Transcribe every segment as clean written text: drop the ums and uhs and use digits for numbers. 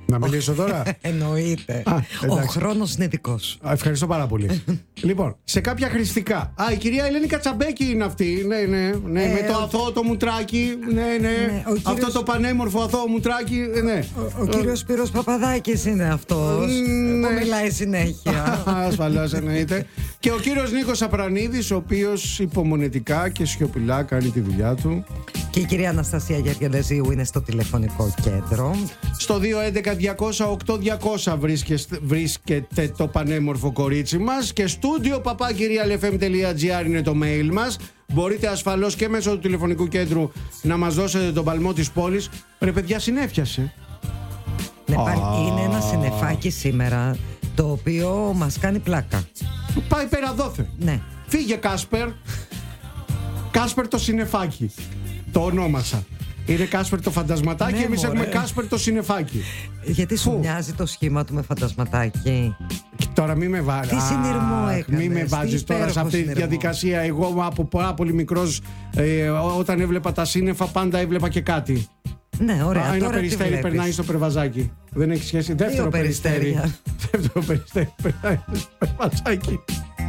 Να μιλήσω τώρα. Εννοείται. Ο χρόνος είναι δικός. Ευχαριστώ πάρα πολύ. Λοιπόν, σε κάποια χρηστικά. Η κυρία Ελένη Κατσαμπέκη είναι αυτή. Ναι. Με το αθώο το μουτράκι. Ναι. Αυτό το πανέμορφο αθώο μουτράκι. Ναι. Ο κύριος Σπύρος Παπαδάκης είναι αυτός που μιλάει συνέχεια. Ασφαλώς εννοείται. Και ο κύριος Νίκος Απρανίδης, ο οποίος υπομονετικά και σιωπηλά κάνει τη δουλειά του. Και η κυρία Αναστασία Γεργελεζίου είναι στο τηλεφωνικό κέντρο. Στο 211-200-8200 βρίσκεται το πανέμορφο κορίτσι μας. Και στούντιο papakirialfm.gr είναι το mail μας. Μπορείτε ασφαλώς και μέσω του τηλεφωνικού κέντρου να μας δώσετε τον παλμό της πόλης. Ρε παιδιά, συνέφιασε. Ναι, είναι ένα συννεφάκι σήμερα, το οποίο μας κάνει πλάκα. Πάει πέρα δόθε. Ναι. Φύγε Κάσπερ. Κάσπερ το συννεφάκι. Το ονόμασα. Είναι Κάσπερ το φαντασματάκι, Ναι, εμείς μωρέ. έχουμε Κάσπερ το συννεφάκι. Γιατί σου μοιάζει το σχήμα του με φαντασματάκι? Και τώρα μη με βάζεις. Τι συνειρμό έκανες? Μη με βάζεις τώρα σε αυτή τη διαδικασία. Εγώ από πάρα πολύ μικρός, όταν έβλεπα τα σύννεφα, πάντα έβλεπα και κάτι. Ναι, ωραία. Ένα τώρα περιστέρι τι περνάει στο περβαζάκι. Δεν έχει σχέση. Δεύτερο περιστέρι. Δεύτερο περιστέρι περνάει στο περβαζάκι.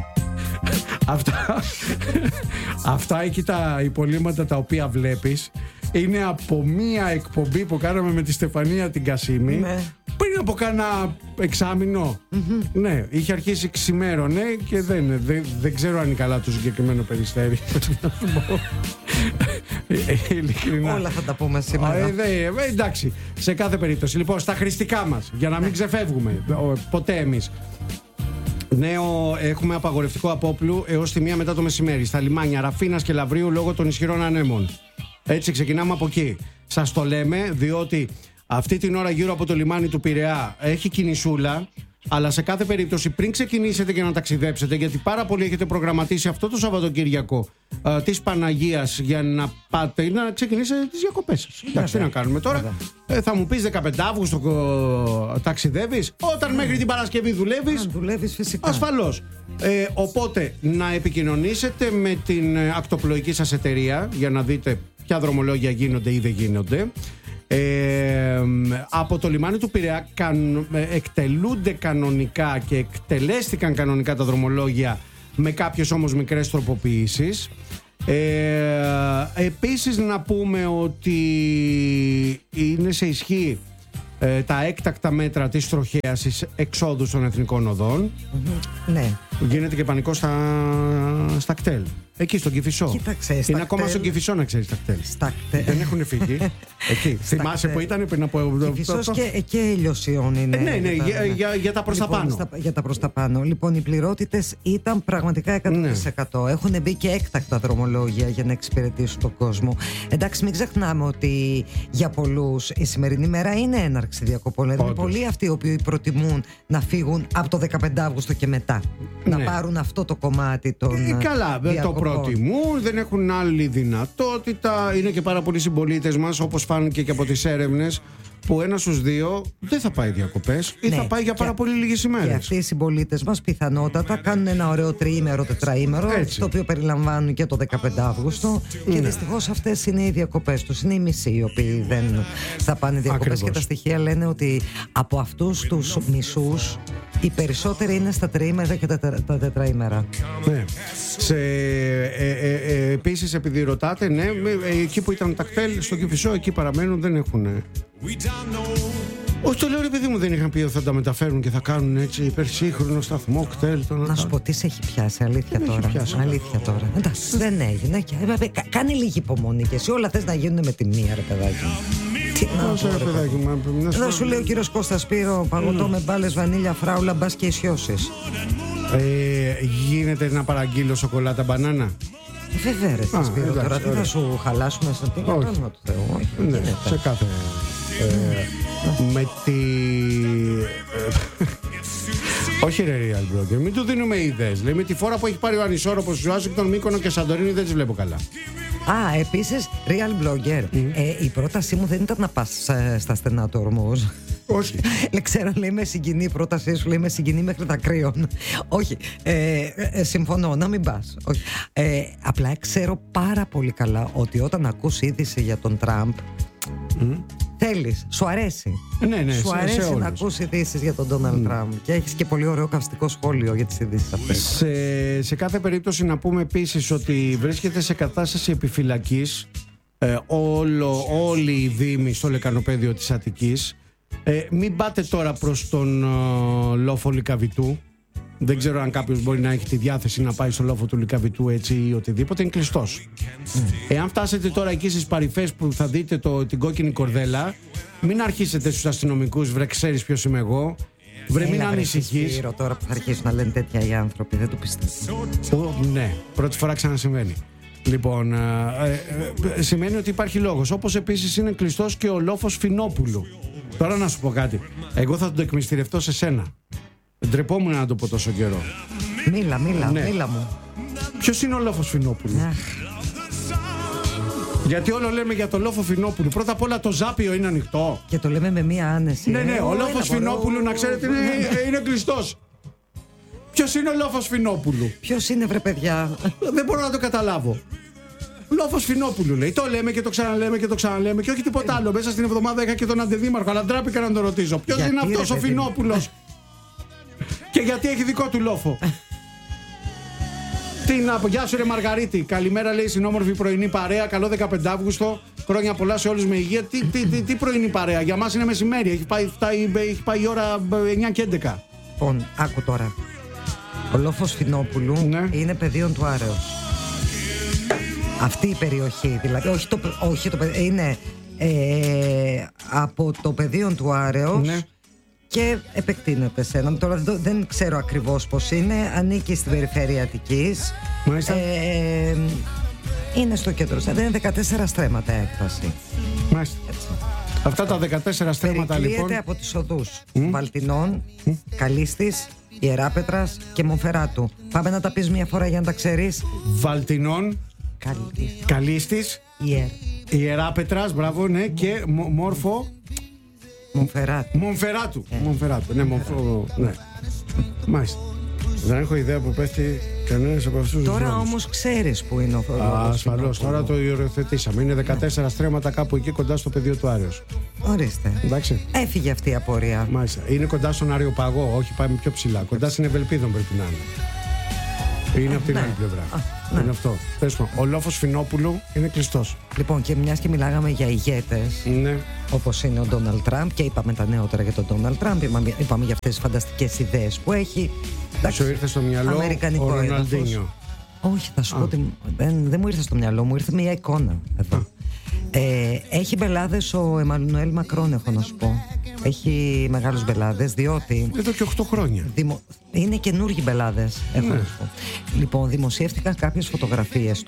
Αυτά εκεί τα υπολείμματα τα οποία βλέπεις είναι από μία εκπομπή που κάναμε με τη Στεφανία την Κασίμη, ναι, πριν από κάνα εξάμηνο. Ναι, είχε αρχίσει ξημέρωνε και δεν ξέρω αν είναι καλά το συγκεκριμένο περιστέρι. Ειλικρινά. Όλα θα τα πούμε σήμερα. Εντάξει, σε κάθε περίπτωση. Λοιπόν, στα χρηστικά μας, για να μην ξεφεύγουμε ποτέ εμείς. Νέο, έχουμε απαγορευτικό απόπλου έως τη 1 μετά το μεσημέρι στα λιμάνια Ραφίνας και Λαβρίου λόγω των ισχυρών ανέμων. Έτσι ξεκινάμε από εκεί. Σας το λέμε διότι αυτή την ώρα γύρω από το λιμάνι του Πειραιά έχει κινησούλα, αλλά σε κάθε περίπτωση πριν ξεκινήσετε και να ταξιδέψετε, γιατί πάρα πολλοί έχετε προγραμματίσει αυτό το Σαββατοκύριακο της Παναγίας για να πάτε ή να ξεκινήσετε τις διακοπές σας. Εντάξει, τι να κάνουμε τώρα. Θα μου πεις 15 Αύγουστο ταξιδεύεις, όταν μέχρι την Παρασκευή δουλεύεις. Αν δουλεύεις φυσικά. Ασφαλώς. Οπότε να επικοινωνήσετε με την ακτοπλοϊκή σας εταιρεία για να δείτε ποια δρομολόγια γίνονται ή δεν γίνονται. Από το λιμάνι του Πειραιά εκτελούνται κανονικά και εκτελέστηκαν κανονικά τα δρομολόγια, με κάποιες όμως μικρές τροποποιήσεις. Επίσης να πούμε ότι είναι σε ισχύ τα έκτακτα μέτρα της τροχαίασης εξόδου των εθνικών οδών. Ναι. Γίνεται και πανικό στα κτέλ. Εκεί στον Κηφισό. Κοίταξε, είναι ακόμα στον Κηφισό, να ξέρεις, τα κτέλ. Δεν έχουν φύγει. Εκεί. Θυμάσαι που ήταν πριν από. Κηφισός και Ηλιοσιών είναι. Ναι, για τα προς τα πάνω. Για τα προς τα πάνω. Λοιπόν, οι πληρότητες ήταν πραγματικά 100%. Ναι. Έχουν μπει και έκτακτα δρομολόγια για να εξυπηρετήσουν τον κόσμο. Εντάξει, μην ξεχνάμε ότι για πολλούς η σημερινή μέρα είναι έναρξη διακοπών. Δηλαδή, πολλοί αυτοί οι οποίοι προτιμούν να φύγουν από το 15 Αύγουστο και μετά. Να πάρουν αυτό το κομμάτι των. Καλά, το προτιμούν, δεν έχουν άλλη δυνατότητα. Είναι και πάρα πολλοί συμπολίτες μας, όπως φάνηκε και από τις έρευνες, που ένας στους δύο δεν θα πάει διακοπές ή θα πάει για πάρα πολύ λίγες ημέρες. Και αυτοί οι συμπολίτες μας πιθανότατα κάνουν ένα ωραίο τριήμερο, τετραήμερο, το οποίο περιλαμβάνουν και το 15 Αύγουστο. Και δυστυχώς αυτές είναι οι διακοπές τους. Είναι οι μισοί οι οποίοι δεν θα πάνε διακοπές. Και τα στοιχεία λένε ότι από αυτούς τους μισούς οι περισσότεροι είναι στα τριήμερα και τα τετραήμερα. Ναι. Επίσης, επειδή ρωτάτε, ναι, εκεί που ήταν τα κτέλ στο Κηφισό, εκεί παραμένουν, δεν έχουν. Όχι, το λέω, ρε παιδί μου, δεν είχαν πει ότι θα τα μεταφέρουν και θα κάνουν έτσι υπερσύγχρονο σταθμό κτέλ. Να σου πω τι σε έχει πιάσει, αλήθεια τώρα. Αλήθεια τώρα. Εντάξει, δεν έγινε. Κάνε λίγη υπομονή και εσύ, όλα θες να γίνουν με τη μία, ρε παιδάκι. Εδώ σου λέει ο κύριος Κώστας Σπύρο, παγωτό με μπάλες, βανίλια, φράουλα, μπας και ισιώσεις. Γίνεται να παραγγείλω σοκολάτα μπανάνα? Βέβαια ρε Σπύρο, τώρα τι θα σου χαλάσουμε σαν τι όνομα του Θεού? Ναι, σε κάθε. Με τη. Όχι ρε Real Blogger, μην του δίνουμε ιδέες. Λέει, με τη φορά που έχει πάρει ο ανισόρροπος του Ουάσιγκτον, Μύκονο και Σαντορίνη δεν τις βλέπω καλά. Επίσης, Real Blogger, η πρότασή μου δεν ήταν να πας στα στενά του Ορμούζ. Όχι. Ξέρω, λέει, με συγκινεί η πρότασή σου, λέει, με συγκινεί μέχρι τα κρύων. Όχι, συμφωνώ, να μην πας. Όχι. Απλά ξέρω πάρα πολύ καλά ότι όταν ακούς είδηση για τον Τραμπ, θέλεις, σου αρέσει. Ναι, σου αρέσει να ακούσει ειδήσεις για τον Ντόναλντ Τραμπ. Και έχεις και πολύ ωραίο καυστικό σχόλιο για τις ειδήσεις αυτές. Σε κάθε περίπτωση να πούμε επίσης ότι βρίσκεται σε κατάσταση επιφυλακής όλη η Δήμη στο λεκανοπέδιο της Αττικής. Μην πάτε τώρα προς τον λόφο Λυκαβητού. Δεν ξέρω αν κάποιος μπορεί να έχει τη διάθεση να πάει στο λόφο του Λυκαβητού έτσι ή οτιδήποτε. Είναι κλειστός. Εάν φτάσετε τώρα εκεί στις παρυφές που θα δείτε την κόκκινη κορδέλα, μην αρχίσετε στους αστυνομικούς, βρε ξέρεις ποιος είμαι εγώ. Βρε μην ανησυχείς. Τώρα που θα αρχίσουν να λένε τέτοια οι άνθρωποι, δεν το πιστεύω. Ναι, πρώτη φορά ξανασυμβαίνει. Λοιπόν, σημαίνει ότι υπάρχει λόγος. Όπως επίσης είναι κλειστός και ο λόφος Φινόπουλου. Τώρα να σου πω κάτι. Εγώ θα τον εκμυστηρευτώ σε σένα. Ντρεπόμουν να το πω τόσο καιρό. Μίλα μου. Ποιος είναι ο λόφος Φινόπουλου? Γιατί όλο λέμε για το λόφο Φινόπουλου. Πρώτα απ' όλα το Ζάπιο είναι ανοιχτό. Και το λέμε με μία άνεση. Ναι, ο λόφος Φινόπουλου, να ξέρετε, είναι κλειστός. Ποιος είναι ο λόφος Φινόπουλου? Ποιος είναι, βρε παιδιά? Δεν μπορώ να το καταλάβω. Λόφος Φινόπουλου λέει. Το λέμε και το ξαναλέμε και το ξαναλέμε και όχι τίποτα άλλο. Μέσα στην εβδομάδα είχα και τον αντιδήμαρχο, αλλά ντράπηκα να τον ρωτήσω. Ποιος είναι αυτός ο Φινόπουλος? Και γιατί έχει δικό του λόφο? Τι να πω, γεια σου ρε Μαργαρίτη. Καλημέρα λέει στην όμορφη πρωινή παρέα. Καλό 15 Αύγουστο. Χρόνια πολλά σε όλους με υγεία. Τι πρωινή παρέα? Για μας είναι μεσημέρι. Έχει πάει η ώρα 9 και 11. Λοιπόν, άκου τώρα. Ο λόφος Φινόπουλου είναι πεδίων του Άρεως. Αυτή η περιοχή, δηλαδή, είναι από το πεδίων του Άρεως και επεκτείνεται σε έναν. Τώρα δεν ξέρω ακριβώς πώς είναι. Ανήκει στην περιφέρεια Αττικής. Είναι στο κέντρο. Δεν είναι 14 στρέμματα έκταση. Μάλιστα. Αυτά τα 14 στρέμματα λοιπόν. Περικλείεται από τις οδούς Βαλτινών, Καλίστης, Ιεράπετρας και Μονφεράτου. Πάμε να τα πεις μια φορά για να τα ξέρεις. Βαλτινών, Καλίστης, Ιεράπετρας, μπράβο, ναι, και Μονφεράτου. Ναι. Μάλιστα. Δεν έχω ιδέα που πέφτει κανένας από αυτούς τους Τώρα δρόμους. όμως ξέρεις που είναι ο ασφαλώς, τώρα το υιοθετήσαμε. Είναι 14 στρέμματα κάπου εκεί κοντά στο πεδίο του Άρεως. Ορίστε. Εντάξει. Έφυγε αυτή η απορία. Μάλιστα. Είναι κοντά στον Αριοπαγό, όχι πάμε πιο ψηλά. Κοντά στην Ευελπίδων πρέπει να είναι. Είναι από την άλλη πλευρά. Είναι αυτό. Ο λόφος Φινόπουλου είναι κλειστός. Λοιπόν, και μιας και μιλάγαμε για ηγέτες, όπως είναι ο Ντόναλντ Τραμπ, και είπαμε τα νεότερα για τον Ντόναλντ Τραμπ, είπαμε για αυτές τις φανταστικές ιδέες που έχει. Σου ήρθε στο μυαλό ο Ροναλντίνιο? Όχι, θα σου πω ότι δεν μου ήρθε στο μυαλό, μου ήρθε μια εικόνα εδώ. Έχει μπελάδες ο Εμμανουέλ Μακρόν, έχω να σου πω. Έχει μεγάλους μπελάδες, διότι εδώ και 8 χρόνια είναι καινούργιοι μπελάδες, έχω να σου πω. Λοιπόν, δημοσιεύτηκαν κάποιες φωτογραφίες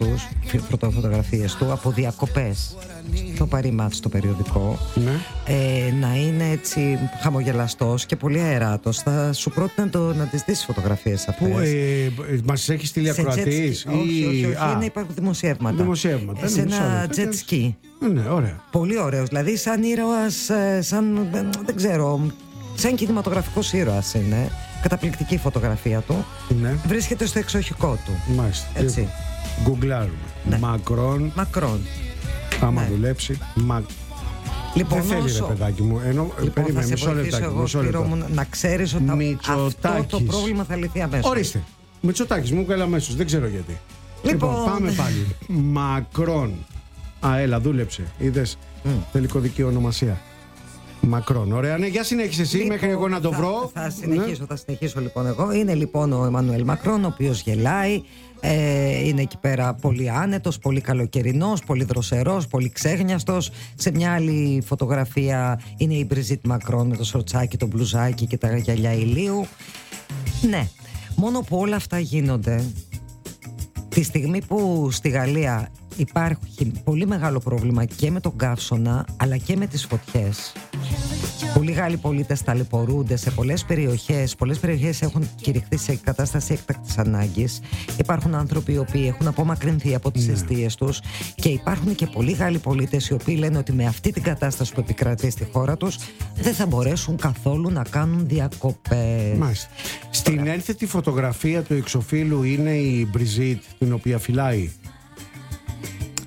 του από διακοπές στο Παριμάτ, στο περιοδικό. Να είναι έτσι χαμογελαστός και πολύ αεράτος. Θα σου πρότεινα να τις δεις τις φωτογραφίες αυτές. Πού μας έχει στείλει ακροατής? Όχι, υπάρχουν δημοσιεύματα. Σε ένα jet ski. Ναι, ωραία. Πολύ ωραίος, δηλαδή σαν ήρωας, δεν ξέρω, σαν κινηματογραφικός ήρωας είναι. Καταπληκτική φωτογραφία του. Βρίσκεται στο εξοχικό του. Μάλιστα. Έτσι. Γκουγκλάρουμε. Μακρόν. Άμα δουλέψει. Λοιπόν, δεν θέλει ρε παιδάκι μου. Περίμενε μισό λεπτάκι. Να ξέρεις ότι αυτό το πρόβλημα θα λυθεί αμέσως. Ορίστε. Μητσοτάκης μου έκανε αμέσως. Δεν ξέρω γιατί. Λοιπόν, πάμε πάλι. Μακρόν. Έλα, δούλεψε. Είδες τελικό δική ονομασία. Μακρόν. Ωραία, ναι, για συνέχισε εσύ μέχρι εγώ να το βρω. Θα συνεχίσω λοιπόν εγώ. Είναι λοιπόν ο Εμμανουέλ Μακρόν, ο οποίος γελάει. Είναι εκεί πέρα πολύ άνετος, πολύ καλοκαιρινός, πολύ δροσερός, πολύ ξέγνιαστος. Σε μια άλλη φωτογραφία είναι η Μπριζίτ Μακρόν με το σορτσάκι, το μπλουζάκι και τα γυαλιά ηλίου. Ναι, μόνο που όλα αυτά γίνονται τη στιγμή που στη Γαλλία υπάρχει πολύ μεγάλο πρόβλημα και με τον καύσωνα αλλά και με τις φωτιές. Πολλοί Γάλλοι πολίτες ταλαιπωρούνται σε πολλές περιοχές. Πολλές περιοχές έχουν κηρυχθεί σε κατάσταση έκτακτης ανάγκης. Υπάρχουν άνθρωποι οι οποίοι έχουν απομακρυνθεί από τις εστίες τους και υπάρχουν και πολλοί Γάλλοι πολίτες οι οποίοι λένε ότι με αυτή την κατάσταση που επικρατεί στη χώρα τους δεν θα μπορέσουν καθόλου να κάνουν διακοπές. Μάλιστα. Στην ένθετη φωτογραφία του εξωφύλου είναι η Μπριζίτ, την οποία φυλάει.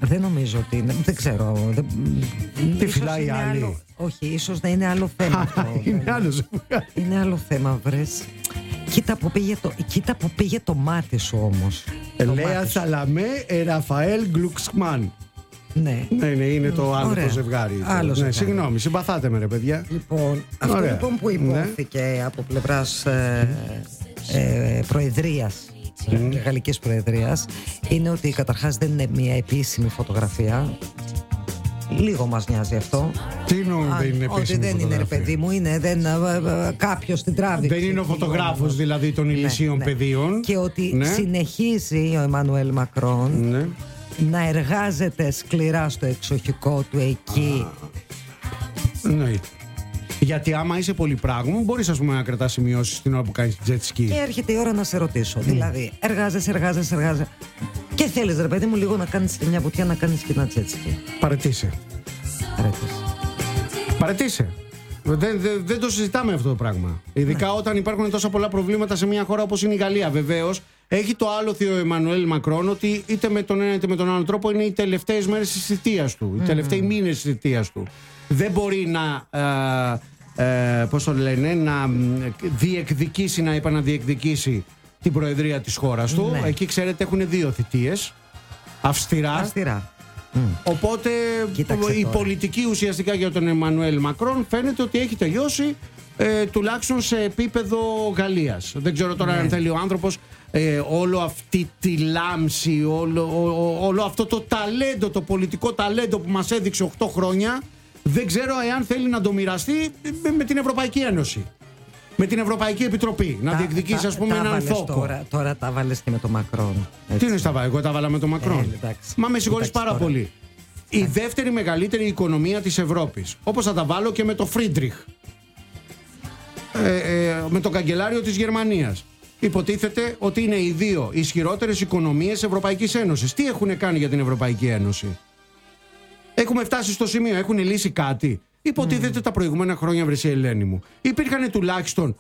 Δεν νομίζω ότι είναι. Δεν ξέρω. Τι φυλάει άλλη. Όχι, ίσως να είναι άλλο θέμα αυτό. Είναι άλλο θέμα, βρες. Κοίτα που πήγε το μάτι σου όμως. Λέα Σαλαμέ, Ραφαέλ Γκλουξμάν. Ναι, είναι το άλλο το ζευγάρι. Συγγνώμη, συμπαθάτε με, ρε παιδιά. Λοιπόν, αυτό λοιπόν που υπόθηκε από πλευράς Προεδρίας, Γαλλικής Προεδρίας, είναι ότι καταρχάς δεν είναι μια επίσημη φωτογραφία. Λίγο μας νοιάζει αυτό. Τι εννοούν δεν είναι επίσημη ότι δεν είναι, ρε παιδί μου, είναι κάποιος την τράβηξε. Δεν είναι ο φωτογράφος δηλαδή των ηλισίων πεδίων. Και ότι συνεχίζει ο Εμμανουέλ Μακρόν να εργάζεται σκληρά στο εξοχικό του εκεί. Ναι. Γιατί άμα είσαι πολυπράγμο, μπορείς, ας πούμε, να κρατάς σημειώσεις την ώρα που κάνεις jet ski. Και έρχεται η ώρα να σε ρωτήσω. Δηλαδή, εργάζεσαι. Και θέλεις, ρε παιδί μου, λίγο να κάνεις μια βουτιά, να κάνεις και ένα jet ski. Παρετήσε. Δεν το συζητάμε αυτό το πράγμα. Ειδικά όταν υπάρχουν τόσα πολλά προβλήματα σε μια χώρα όπως είναι η Γαλλία. Βεβαίως, έχει το άλοθη ο Εμμανουέλ Μακρόν ότι είτε με τον ένα είτε με τον άλλο τρόπο είναι οι τελευταίες μέρες της θητείας του, οι τελευταίοι μήνες της θητείας του. Δεν μπορεί να, πώς το λένε, να διεκδικήσει, να επαναδιεκδικήσει την προεδρία της χώρας του. Εκεί, ξέρετε, έχουν 2 θητείες. Αυστηρά. Οπότε η πολιτική ουσιαστικά για τον Εμμανουέλ Μακρόν φαίνεται ότι έχει τελειώσει, τουλάχιστον σε επίπεδο Γαλλίας. Δεν ξέρω τώρα αν θέλει ο άνθρωπος όλο αυτή τη λάμψη, όλο αυτό το ταλέντο, το πολιτικό ταλέντο που μας έδειξε 8 χρόνια, δεν ξέρω εάν θέλει να το μοιραστεί με την Ευρωπαϊκή Ένωση, με την Ευρωπαϊκή Επιτροπή, να διεκδικήσει, ας πούμε, έναν θόκο. Τώρα τα βάλες και με τον Μακρόν. Τι είναι τα βάλα, εγώ τα βάλα με τον Μακρόν. Μα με συγχωρείς πάρα πολύ. Η δεύτερη μεγαλύτερη οικονομία της Ευρώπης. Όπως θα τα βάλω και με το Φρίντριχ, με τον καγκελάριο της Γερμανίας. Υποτίθεται ότι είναι οι 2 ισχυρότερες οικονομίες Ευρωπαϊκής Ένωσης. Τι έχουν κάνει για την Ευρωπαϊκή Ένωση? Έχουμε φτάσει στο σημείο, έχουν λύσει κάτι? Υποτίθεται τα προηγούμενα χρόνια, βρεσί Ελένη μου, υπήρχαν τουλάχιστον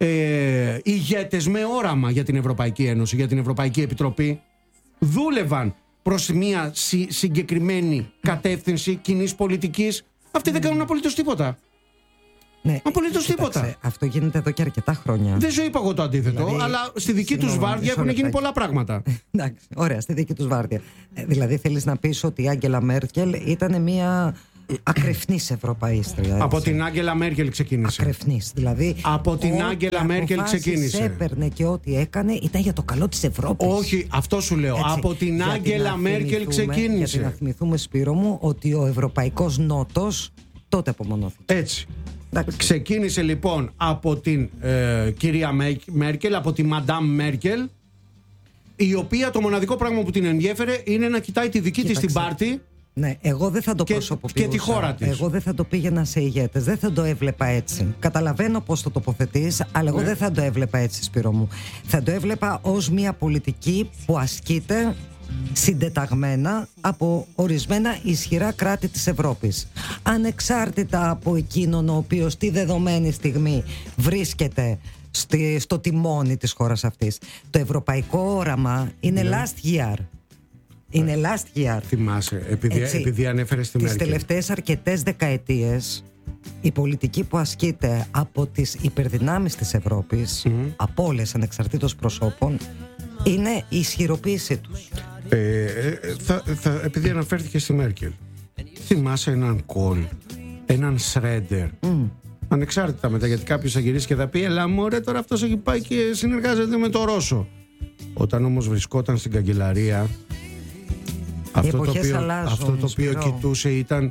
ηγέτες με όραμα για την Ευρωπαϊκή Ένωση, για την Ευρωπαϊκή Επιτροπή. Δούλευαν προς μια συγκεκριμένη κατεύθυνση κοινής πολιτικής. Αυτοί δεν κάνουν απολύτως τίποτα. Απολύτως τίποτα. Αυτό γίνεται εδώ και αρκετά χρόνια. Δεν σου είπα εγώ το αντίθετο, δηλαδή, αλλά στη δική τους βάρδια έχουν γίνει πολλά πράγματα. Εντάξει, ωραία, στη δική τους βάρδια. Δηλαδή θέλεις να πεις ότι η Άγγελα Μέρκελ ήταν μια ακρεφνής ευρωπαίστρια. Από την Άγγελα Μέρκελ ξεκίνησε. Ακρεφνής, δηλαδή. Από την Άγγελα Μέρκελ ξεκίνησε. Έπαιρνε και ό,τι έκανε ήταν για το καλό της Ευρώπης. Όχι, αυτό σου λέω. Έτσι, από την Άγγελα Μέρκελ ξεκίνησε. Γιατί να θυμηθούμε, Σπύρο μου, ότι ο Ευρωπαϊκός Νότος τότε απομονώθηκε. Έτσι. Ξεκίνησε λοιπόν από την κυρία Μέρκελ, από τη Μαντάμ Μέρκελ, η οποία το μοναδικό πράγμα που την ενδιέφερε είναι να κοιτάει τη δική της την πάρτη. Ναι, εγώ δεν θα το προσωποποιούσα. Και τη χώρα της. Εγώ δεν θα το πήγαινα σε ηγέτες. Δεν θα το έβλεπα έτσι. Καταλαβαίνω πώς το τοποθετείς, αλλά εγώ δεν θα το έβλεπα έτσι, Σπύρο μου. Θα το έβλεπα ως μια πολιτική που ασκείται συντεταγμένα από ορισμένα ισχυρά κράτη της Ευρώπης. Ανεξάρτητα από εκείνον ο οποίος τη δεδομένη στιγμή βρίσκεται στο τιμόνι της χώρας αυτής. Το ευρωπαϊκό όραμα είναι last year. Είναι last year. Θυμάσαι, επειδή ανέφερες τη Μέρκελ. Τις τελευταίες αρκετές δεκαετίες η πολιτική που ασκείται από τις υπερδυνάμεις της Ευρώπης, από όλες ανεξαρτήτως προσώπων, είναι η ισχυροποίησή τους. Επειδή αναφέρθηκε στη Μέρκελ, θυμάσαι έναν Κόλ, έναν Σρέντερ, ανεξάρτητα μετά, γιατί κάποιος θα γυρίσει και θα πει «Ελά μωρέ, τώρα αυτός έχει πάει και συνεργάζεται με το Ρώσο». Όταν όμως βρισκόταν στην καγκελαρία, αυτό το οποίο κοιτούσε ήταν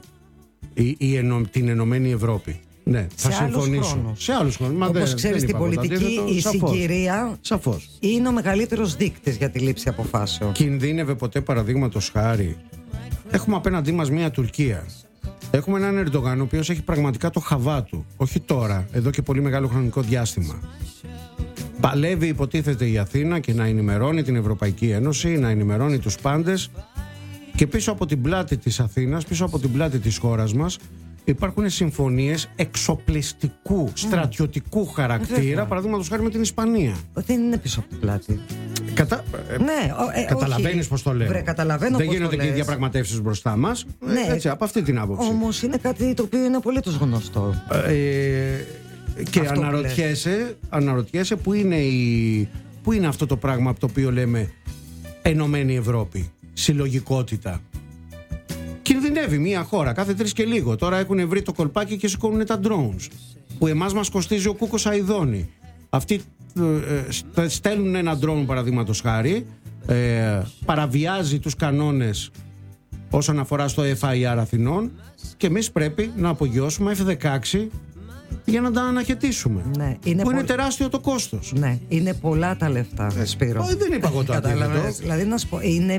την Ενωμένη Ευρώπη. Ναι, θα συμφωνήσω. Σε άλλους χρόνους. Όπως ξέρεις, στην πολιτική η συγκυρία είναι ο μεγαλύτερος δείκτης για τη λήψη αποφάσεων. Κινδύνευε ποτέ, παραδείγματος χάρη? Έχουμε απέναντί μας μια Τουρκία. Έχουμε έναν Ερντογάν ο οποίος έχει πραγματικά το χαβά του. Όχι τώρα, εδώ και πολύ μεγάλο χρονικό διάστημα. Παλεύει, υποτίθεται, η Αθήνα και να ενημερώνει την Ευρωπαϊκή Ένωση, να ενημερώνει τους πάντες. Και πίσω από την πλάτη της Αθήνας, πίσω από την πλάτη της χώρας μας, υπάρχουν συμφωνίες εξοπλιστικού, στρατιωτικού χαρακτήρα, παραδείγματος χάρη με την Ισπανία. Δεν είναι πίσω από την πλάτη. Ναι, καταλαβαίνεις πώς το λέω. Δεν γίνονται και οι διαπραγματεύσεις μπροστά μας. Ναι, έτσι, από αυτή την άποψη. όμως είναι κάτι το οποίο είναι απολύτως γνωστό. Και αναρωτιέσαι πού είναι αυτό το πράγμα από το οποίο λέμε Ενωμένη Ευρώπη, συλλογικότητα. Κινδυνεύει μια χώρα κάθε 3 και λίγο. Τώρα έχουν βρει το κολπάκι και σηκώνουν τα drones, που εμάς μας κοστίζει ο Κούκος Αηδόνη. Αυτοί στέλνουν ένα drone, παραδείγματος χάρη, παραβιάζει τους κανόνες όσον αφορά στο FIR Αθηνών, και εμείς πρέπει να απογειώσουμε F-16 για να τα αναχαιτήσουμε. Ναι, είναι τεράστιο το κόστος. Ναι, είναι πολλά τα λεφτά, Σπύρο. Δεν είπα εγώ το αντίθετο. Δηλαδή, να σου πω, είναι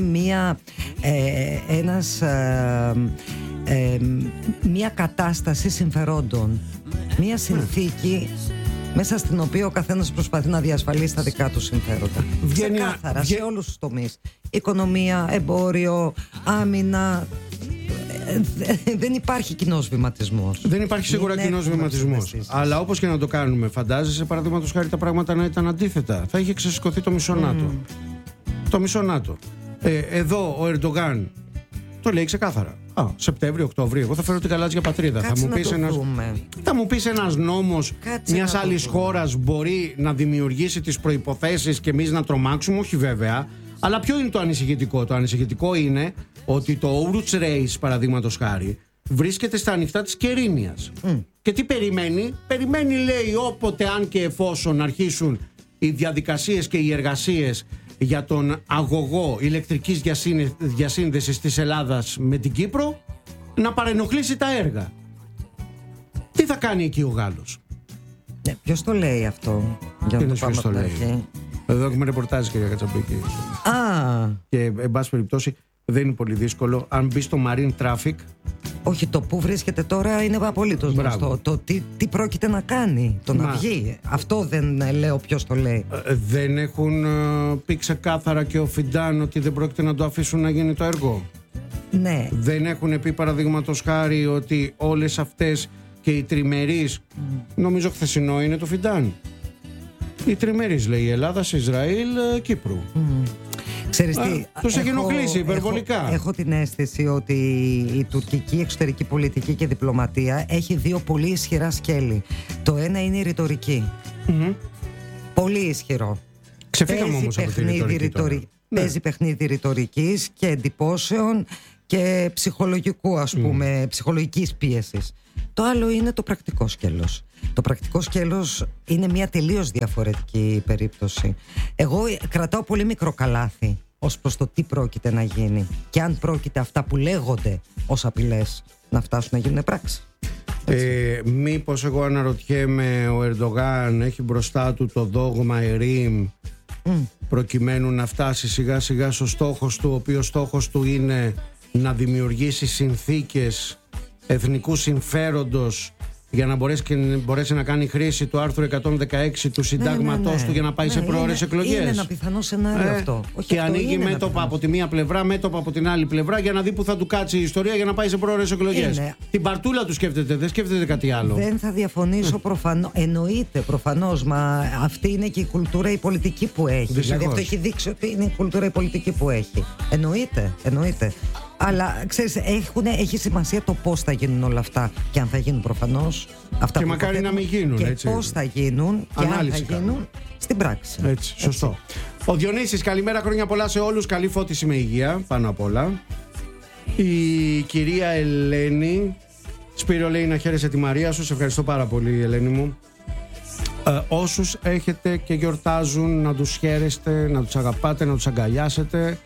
μια κατάσταση συμφερόντων. Μια συνθήκη μέσα στην οποία ο καθένας προσπαθεί να διασφαλίσει τα δικά του συμφέροντα. Ξεκάθαρα σε όλους τους τομείς. Οικονομία, εμπόριο, άμυνα. Δεν υπάρχει κοινός βηματισμός. Δεν υπάρχει σίγουρα κοινός βηματισμός. Αλλά όπως και να το κάνουμε, φαντάζεσαι, παραδείγματος χάρη, τα πράγματα να ήταν αντίθετα. Θα είχε ξεσηκωθεί το μισό ΝΑΤΟ. Το μισό ΝΑΤΟ. Εδώ ο Ερντογάν το λέει ξεκάθαρα. Σεπτέμβριο, Οκτώβριο, εγώ θα φέρω την γαλάζια πατρίδα. Θα μου πεις ένας νόμος μιας άλλης χώρας μπορεί να δημιουργήσει τις προϋποθέσεις και εμείς να τρομάξουμε? Όχι βέβαια. Αλλά ποιο είναι το ανησυχητικό? Το ανησυχητικό είναι ότι το Ouroutes Reis, παραδείγματος χάρη, βρίσκεται στα ανοιχτά της Κερίνιας. Και τι περιμένει? Περιμένει, λέει, όποτε, αν και εφόσον αρχίσουν οι διαδικασίες και οι εργασίες για τον αγωγό ηλεκτρικής διασύνδεσης της Ελλάδας με την Κύπρο, να παρενοχλήσει τα έργα. Τι θα κάνει εκεί ο Γάλλος? Ποιος το λέει αυτό? Για να το πάμε από την αρχή. Εδώ έχουμε ρεπορτάζ, κυρία Κατσαπίκη. Και εν πάση περιπτώσει δεν είναι πολύ δύσκολο. Αν μπει στο Marine Traffic. Όχι, το που βρίσκεται τώρα είναι απολύτως γνωστό. Το τι πρόκειται να κάνει, το να βγει. Αυτό δεν λέω ποιος το λέει. Δεν έχουν πει ξεκάθαρα και ο Φιντάν ότι δεν πρόκειται να το αφήσουν να γίνει το έργο? Ναι. Δεν έχουν πει, παραδείγματος χάρη, ότι όλες αυτές και οι τριμερείς, νομίζω χθεσινό είναι το Φιντάν, οι τριμερείς, λέει, Ελλάδας, Ισραήλ, Κύπρου. Ξέρεις τι, τους έχει ενοχλήσει υπερβολικά. Έχω την αίσθηση ότι η τουρκική εξωτερική πολιτική και διπλωματία έχει δύο πολύ ισχυρά σκέλη. Το ένα είναι η ρητορική. Πολύ ισχυρο. Ξεφύγαμε όμως από τη ρητορική. Παίζει παιχνίδι ρητορικής και εντυπώσεων και ψυχολογικού, ας πούμε, ψυχολογικής πίεσης. Το άλλο είναι το πρακτικό σκέλος. Το πρακτικό σκέλος είναι μια τελείως διαφορετική περίπτωση. Εγώ κρατάω πολύ μικρό καλάθι ως προς το τι πρόκειται να γίνει και αν πρόκειται αυτά που λέγονται ως απειλές να φτάσουν να γίνουν πράξη. Μήπως, εγώ αναρωτιέμαι, ο Ερντογάν έχει μπροστά του το δόγμα Ερήμ προκειμένου να φτάσει σιγά σιγά στο στόχος του, ο οποίος στόχος του είναι να δημιουργήσει συνθήκες εθνικού συμφέροντος για να μπορέσει να κάνει χρήση του άρθρου 116 του συντάγματός του για να πάει σε προώρες εκλογές. Είναι ένα πιθανό σενάριο αυτό. Και ανοίγει μέτωπα από τη μία πλευρά, μέτωπα από την άλλη πλευρά, για να δει που θα του κάτσει η ιστορία για να πάει σε προώρες εκλογές. Την παρτούλα του σκέφτεται, δεν σκέφτεται κάτι άλλο. Δεν θα διαφωνήσω προφανώς. Εννοείται προφανώς, μα αυτή είναι και η κουλτούρα η πολιτική που έχει. Δηλαδή αυτό έχει δείξει ότι είναι η κουλτούρα η πολιτική που έχει. Εννοείται. Αλλά ξέρεις, έχει σημασία το πώς θα γίνουν όλα αυτά και αν θα γίνουν προφανώς. Αυτά και μακάρι να μην γίνουν. Και έτσι. Πώς θα γίνουν και αν θα γίνουν στην πράξη. Έτσι, σωστό. Ο Διονύσης, καλημέρα, χρόνια πολλά σε όλους. Καλή φώτιση με υγεία, πάνω απ' όλα. Η κυρία Ελένη, Σπύρο, λέει να χαίρεσαι τη Μαρία σου. Σε ευχαριστώ πάρα πολύ, Ελένη μου. Όσους έχετε και γιορτάζουν, να τους χαίρεστε, να τους αγαπάτε, να τους αγκαλιάσετε.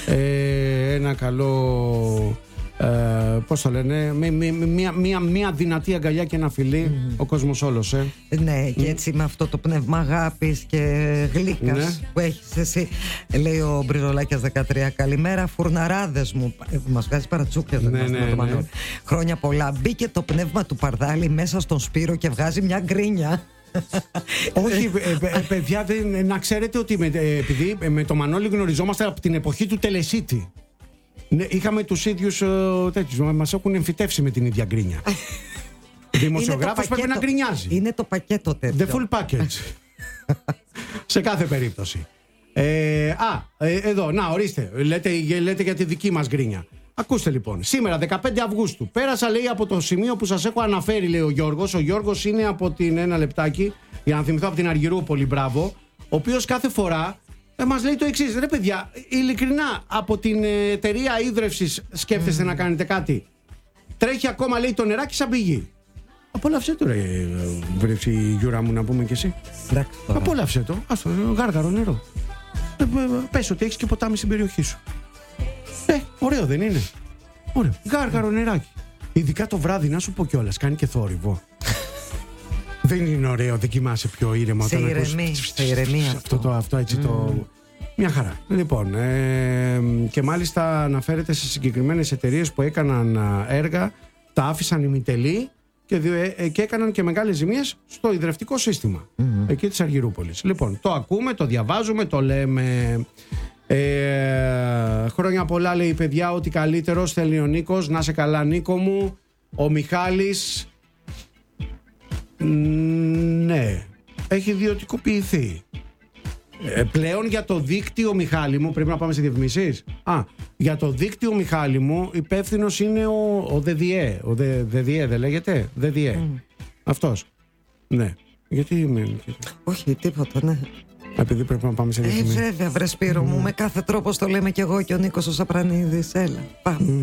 Ένα καλό, πώς το λένε, μια δυνατή αγκαλιά και ένα φιλί, ο κόσμος όλος. Ναι, και έτσι με αυτό το πνεύμα αγάπης και γλύκας που έχεις εσύ, λέει ο Μπριζολάκιας 13. Καλημέρα φουρναράδες μου. Μας βγάζει παρατσούκια το Μανώλη. Χρόνια πολλά. Μπήκε το πνεύμα του Παρδάλη μέσα στον Σπύρο και βγάζει μια γκρίνια. Όχι, παιδιά, να ξέρετε ότι επειδή με το Μανώλη γνωριζόμαστε από την εποχή του Τελεσίτη. Ναι, είχαμε τους ίδιους τέτοιους. Μας έχουν εμφυτεύσει με την ίδια γκρίνια. Δημοσιογράφος πρέπει να γκρινιάζει. Είναι το πακέτο τέτοιο. The full package. Σε κάθε περίπτωση. Εδώ, να ορίστε. Λέτε για τη δική μας γκρίνια. Ακούστε λοιπόν, σήμερα 15 Αυγούστου πέρασα, λέει, από το σημείο που σας έχω αναφέρει, λέει ο Γιώργος. Ο Γιώργος είναι από την, ένα λεπτάκι, για να θυμηθώ, από την Αργυρούπολη, μπράβο. Ο οποίος κάθε φορά μας λέει το εξής: ρε παιδιά, ειλικρινά, από την εταιρεία ίδρευσης σκέφτεστε να κάνετε κάτι? Τρέχει ακόμα, λέει, το νεράκι σαν πηγή. Απόλαυσέ το, ρε βρέψη Γιούρα μου, να πούμε κι εσύ. Απόλαυσέ το, άστο, γάργαρο νερό. Πες ότι έχεις και ποτάμι στην περιοχή σου. Ωραίο δεν είναι? Ωραίο, γάργαρο νεράκι. Ειδικά το βράδυ, να σου πω κιόλας, κάνει και θόρυβο. Δεν είναι ωραίο, δεν κοιμάσαι πιο ήρεμα? Σε ηρεμία αυτό έτσι το... Μια χαρά. Λοιπόν, και μάλιστα αναφέρεται σε συγκεκριμένες εταιρείες που έκαναν έργα, τα άφησαν ημιτελή και έκαναν και μεγάλες ζημίες στο ιδρευτικό σύστημα εκεί της Αργυρούπολης. Λοιπόν, το ακούμε, το διαβάζουμε, το λέμε. Χρόνια πολλά, λέει, παιδιά, ότι καλύτερο θέλει ο Νίκος. Να σε καλά, Νίκο μου. Ο Μιχάλης, ναι, έχει ιδιωτικοποιηθεί. Πλέον για το δίκτυο, Μιχάλη μου, πρέπει να πάμε σε διαφημίσεις. Για το δίκτυο, Μιχάλη μου, υπεύθυνος είναι ο ΔΔΕ. Ο ΔΔΕ δεν λέγεται? ΔΔΕ. Αυτός. Ναι. Γιατί όχι, τίποτα, ναι. Επειδή πρέπει να πάμε σε διαφημίσεις. Βέβαια, βρε Σπύρο μου, με κάθε τρόπο το λέμε κι εγώ και ο Νίκος ο Σαπρανίδης. Έλα, πάμε.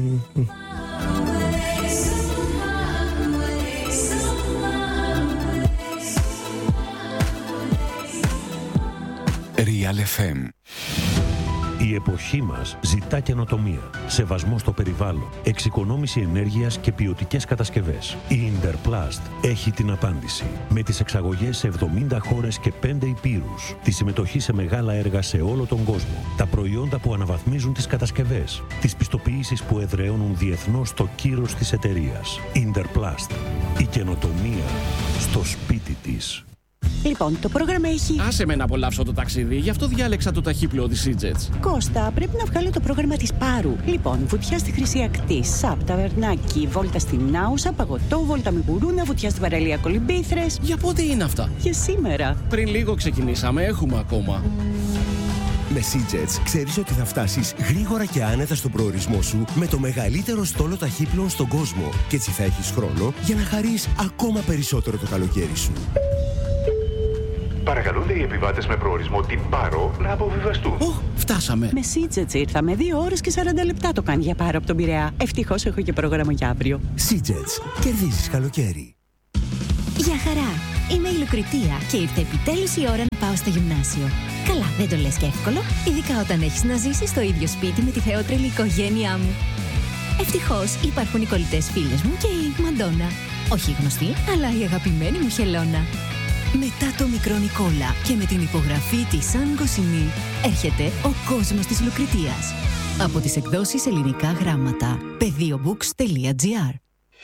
Real FM. Η εποχή μας ζητά καινοτομία, σεβασμό στο περιβάλλον, εξοικονόμηση ενέργειας και ποιοτικές κατασκευές. Η Interplast έχει την απάντηση. Με τις εξαγωγές σε 70 χώρες και 5 υπήρους, τη συμμετοχή σε μεγάλα έργα σε όλο τον κόσμο, τα προϊόντα που αναβαθμίζουν τις κατασκευές, τις πιστοποιήσεις που εδραιώνουν διεθνώς το κύρος της εταιρείας. Interplast. Η καινοτομία στο σπίτι της. Λοιπόν, το πρόγραμμα έχει... Άσε με να απολαύσω το ταξίδι, γι' αυτό διάλεξα το ταχύπλοο της Seajets. Κώστα, πρέπει να βγάλω το πρόγραμμα της Πάρου. Λοιπόν, βουτιά στη Χρυσή Ακτή, ΣΑΠ, ταβερνάκι, βόλτα στην Άουσα, παγωτό, βόλτα με γουρούνα, βουτιά στην παραλία Κολυμπήθρες. Για πότε είναι αυτά? Για σήμερα. Πριν λίγο ξεκινήσαμε, έχουμε ακόμα. Με Seajets ξέρεις ότι θα φτάσεις γρήγορα και άνετα στον προορισμό σου με το μεγαλύτερο στόλο ταχύπλοων στον κόσμο. Και έτσι θα έχεις χρόνο για να χαρείς ακόμα περισσότερο το καλοκαίρι σου. Παρακαλούνται οι επιβάτες με προορισμό την Πάρο να αποβιβαστούν. Φτάσαμε. Με Seajets ήρθαμε. 2 ώρες και 40 λεπτά το κάνει για Πάρο από τον Πειραιά. Ευτυχώς έχω και πρόγραμμα για αύριο. Seajets. Κερδίζεις καλοκαίρι. Γεια χαρά. Είμαι η Λουκριτία και ήρθε επιτέλους η ώρα να πάω στο γυμνάσιο. Καλά, δεν το λες και εύκολο, ειδικά όταν έχεις να ζήσεις στο ίδιο σπίτι με τη θεότρελη οικογένειά μου. Ευτυχώς υπάρχουν οι κολλητές φίλες μου και η Μαντόνα. Όχι γνωστή, αλλά η αγαπημένη μου Χελώνα. Μετά το μικρό Νικόλα και με την υπογραφή της Σαν Γκοσινή έρχεται ο κόσμος της Λουκριτίας. Από τις εκδόσεις Ελληνικά Γράμματα. Pediobooks.gr.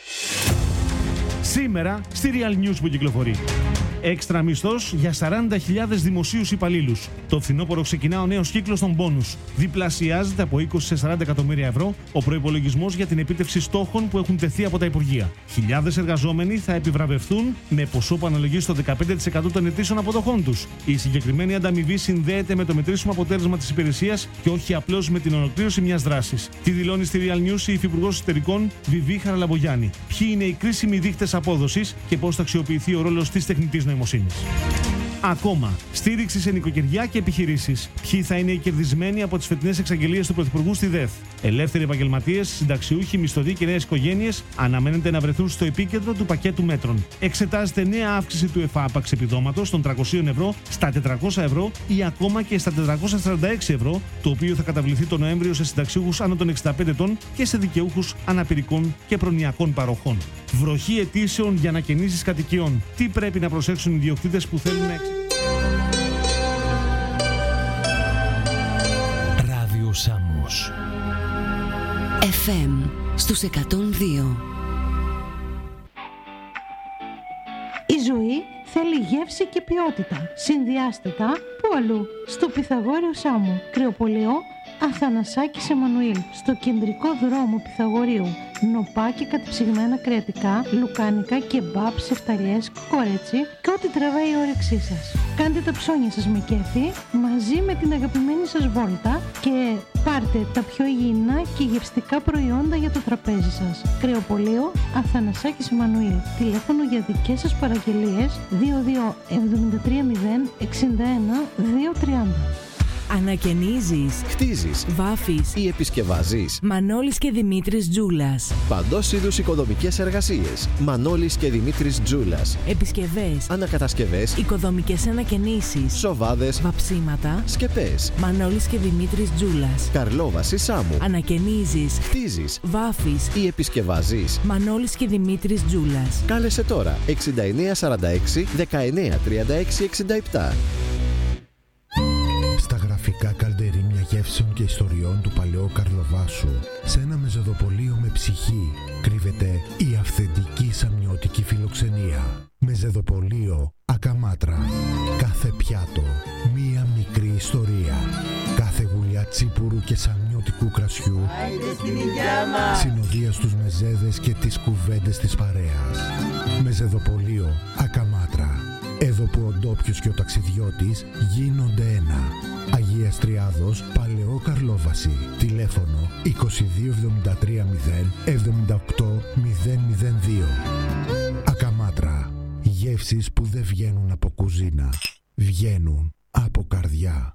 Σήμερα στη Real News που κυκλοφορεί. Έξτρα μισθός για 40.000 δημοσίους υπαλλήλους. Το φθινόπωρο ξεκινά ο νέος κύκλος των μπόνους. Διπλασιάζεται από 20 σε 40 εκατομμύρια ευρώ ο προϋπολογισμός για την επίτευξη στόχων που έχουν τεθεί από τα Υπουργεία. Χιλιάδες εργαζόμενοι θα επιβραβευθούν με ποσό που αναλογεί στο 15% των ετήσιων αποδοχών τους. Η συγκεκριμένη ανταμοιβή συνδέεται με το μετρήσιμο αποτέλεσμα της υπηρεσίας και όχι απλώς με την ολοκλήρωση μιας δράσης. Τι δηλώνει στη Real News η Υφυπουργός Εσωτερικών Βιβί Χαραλαμπογιάννη. Ποιοι είναι οι κρίσιμοι δείκτες απόδοσης και πώς θα αξιοποιηθεί ο ρόλος της τεχνητής νοημοσύνης. Ακόμα, στήριξη σε νοικοκυριά και επιχειρήσεις. Ποιοι θα είναι οι κερδισμένοι από τις φετινές εξαγγελίες του Πρωθυπουργού στη ΔΕΘ. Ελεύθεροι επαγγελματίες, συνταξιούχοι, μισθωτοί και νέες οικογένειες αναμένεται να βρεθούν στο επίκεντρο του πακέτου μέτρων. Εξετάζεται νέα αύξηση του εφάπαξ επιδόματος των 300 ευρώ στα 400 ευρώ ή ακόμα και στα 446 ευρώ, το οποίο θα καταβληθεί τον Νοέμβριο σε συνταξιούχους άνω των 65 ετών και σε δικαιούχους αναπηρικών και προνοιακών παροχών. Βροχή αιτήσεων για ανακαινήσεις κατοικιών. Τι πρέπει να προσέξουν οι ιδιοκτήτες που θέλουν να Ράδιο Σάμος FM στους 102. Η ζωή θέλει γεύση και ποιότητα. Συνδυάστε τα που αλλού. Στο Πυθαγόριο Σάμου. Κρυοπολείο Αθανασάκης Εμμανουήλ, στο κεντρικό δρόμο Πυθαγορείου. Νοπά και κατεψυγμένα κρεατικά, λουκάνικα, κεμπάπ, σεφταλιές, κορέτσι και ό,τι τραβάει η όρεξή σας. Κάντε τα ψώνια σας με κέφι μαζί με την αγαπημένη σας βόλτα και πάρτε τα πιο υγιεινά και γευστικά προϊόντα για το τραπέζι σας. Κρεοπωλείο Αθανασάκης Εμμανουήλ. Τηλέφωνο για δικές σας παραγγελίες 22 730 61 230. Ανακαινίζεις, χτίζεις, βάφεις ή επισκευάζεις. Μανώλης και Δημήτρης Τζούλας. Παντός είδους οικοδομικές εργασίες. Μανώλης και Δημήτρης Τζούλας. Επισκευές, ανακατασκευές, οικοδομικές ανακαινήσεις, σοβάδες, βαψίματα, σκεπές. Μανώλης και Δημήτρης Τζούλας. Καρλόβαση Σάμου. Ανακαινίζεις, χτίζεις, βάφεις ή επισκευάζεις. Μανώλης και Δημήτρης Τζούλας. Κάλεσε τώρα 6946 1936 67. Στα γραφικά καλντερίμια γεύσεων και ιστοριών του παλαιού Καρλοβάσου, σε ένα μεζεδοπολείο με ψυχή, κρύβεται η αυθεντική σαμιώτικη φιλοξενία. Μεζεδοπολείο Ακαμάτρα. Κάθε πιάτο, μία μικρή ιστορία. Κάθε γουλιά τσίπουρου και σαμιώτικου κρασιού συνοδεία στους μεζέδες και τις κουβέντες της παρέας. Μεζεδοπολείο Ακαμάτρα. Εδώ που ο ντόπιος και ο ταξιδιώτης γίνονται ένα. Αγίας Τριάδος, Παλαιό Καρλόβαση. Τηλέφωνο 2273 0 78 002. Ακαμάτρα. Γεύσεις που δεν βγαίνουν από κουζίνα. Βγαίνουν από καρδιά.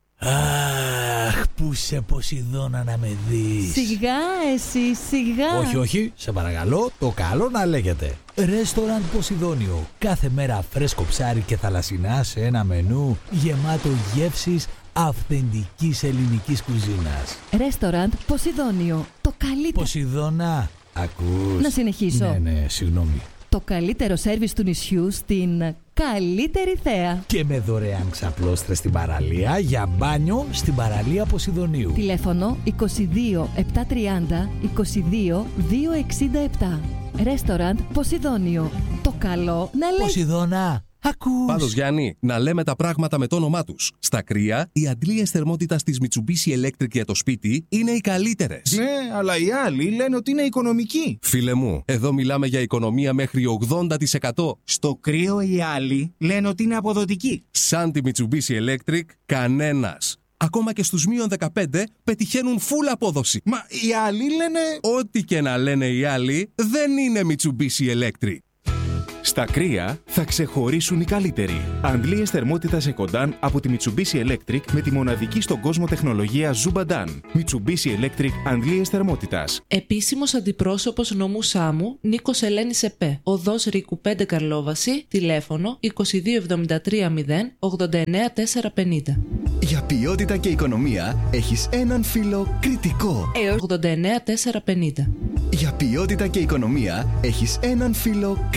Αχ, πού σε Ποσειδώνα να με δεις. Σιγά εσύ, σιγά. Όχι, όχι, σε παρακαλώ, το καλό να λέγεται. Ρέστοραντ Ποσειδώνιο. Κάθε μέρα φρέσκο ψάρι και θαλασσινά σε ένα μενού γεμάτο γεύσεις αυθεντικής ελληνικής κουζίνας. Ρέστοραντ Ποσειδώνιο. Το καλύτερο. Ποσειδώνα, ακούς. Να συνεχίσω. Ναι, συγγνώμη. Το καλύτερο σέρβις του νησιού στην καλύτερη θέα. Και με δωρεάν ξαπλώστρες στην παραλία για μπάνιο στην παραλία Ποσειδωνίου. Τηλέφωνο 22 730 22 267. Ρέστοραντ Ποσειδώνιο. Το καλό να λέει. Ποσειδώνα, ακούς. Πάντως Γιάννη, να λέμε τα πράγματα με το όνομά τους. Στα κρύα, οι αντλίες θερμότητας της Mitsubishi Electric για το σπίτι είναι οι καλύτερες. Ναι, αλλά οι άλλοι λένε ότι είναι οικονομικοί. Φίλε μου, εδώ μιλάμε για οικονομία μέχρι 80%. Στο κρύο οι άλλοι λένε ότι είναι αποδοτικοί. Σαν τη Mitsubishi Electric, κανένας. Ακόμα και στους μείον 15 πετυχαίνουν full απόδοση. Μα οι άλλοι λένε... Ό,τι και να λένε οι άλλοι, δεν είναι Mitsubishi Electric. Στα κρύα θα ξεχωρίσουν οι καλύτεροι. Αντλίες θερμότητας Ecodan από τη Mitsubishi Electric με τη μοναδική στον κόσμο τεχνολογία Zubadan. Mitsubishi Electric αντλίες θερμότητας. Επίσημος αντιπρόσωπος νομού Σάμου, Νίκος Ελένης ΕΠΕ. Οδός Ρίκου 5 Καρλόβαση, τηλέφωνο 2273 0 89 450. Για ποιότητα και οικονομία έχεις έναν φίλο κριτικό. Έως 89 450. Για ποιότητα και οικονομία έχεις έναν φίλο